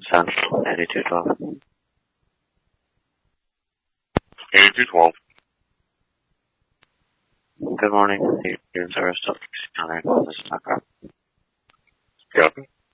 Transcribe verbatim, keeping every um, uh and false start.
Central, eighty-two twelve. eighty-two twelve. Good morning, the service still scanner. This is not correct. Copy.